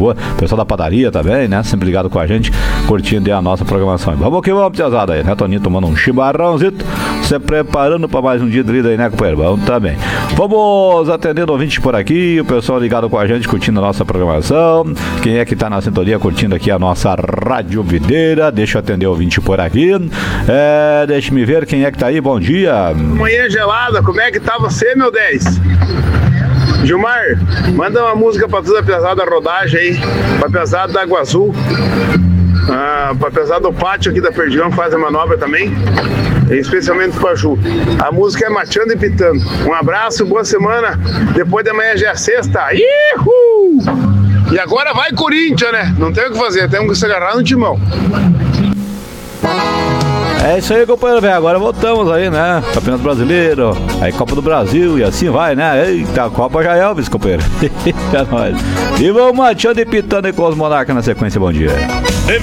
boa. Pessoal da padaria também, né? Sempre ligado com a gente, curtindo a nossa programação. Vamos que vamos, piazada aí, né? Toninho tomando um chimarrãozito, se preparando para mais um dia de lida aí, né, companheiro? Vamos também. Vamos atendendo ouvintes por aqui, o pessoal ligado com a gente, curtindo a nossa programação. Quem é que tá na sintonia curtindo aqui a nossa Rádio Videira? Deixa eu atender o ouvinte por aqui. Deixa-me ver quem é que tá aí, bom dia. Manhã gelada, como é que tá você, meu 10? Gilmar, manda uma música pra toda a pesada da rodagem aí, pra pesada da Água Azul, pra pesada do pátio aqui da Perdigão, que faz a manobra também, especialmente pra Ju. A música é Mateando e Pitando. Um abraço, boa semana. Depois da manhã já é sexta. Ihu! E agora vai Corinthians, né? Não tem o que fazer, temos que se agarrar no timão. É isso aí, companheiro, velho. Agora voltamos aí, né? Campeonato Brasileiro, aí Copa do Brasil e assim vai, né? Eita, a Copa já é, Elvis, companheiro. É nóis. E vamos mateando e pitando aí com os Monarcas na sequência. Bom dia.